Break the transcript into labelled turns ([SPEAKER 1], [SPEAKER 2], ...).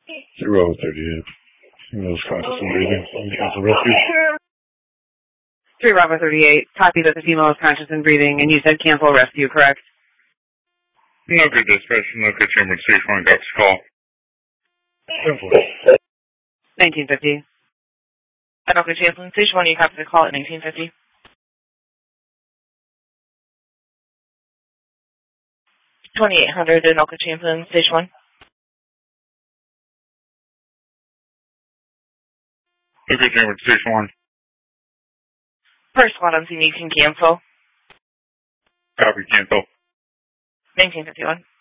[SPEAKER 1] Bravo 38. Female's conscious and breathing. Cancel rescue.
[SPEAKER 2] 3 Bravo 38. Copy that the female is conscious and breathing, and you said cancel rescue, correct?
[SPEAKER 3] No good dispatch. No good chamber station 1 got this call.
[SPEAKER 2] 1950.
[SPEAKER 4] At Oakland Chamberlain Station 1, you copy the call at 1950. 2800 at Oakland Chamberlain Station 1.
[SPEAKER 3] Okay, chamber station 1.
[SPEAKER 4] First squad on scene, you can cancel.
[SPEAKER 3] Copy, cancel.
[SPEAKER 4] 1951.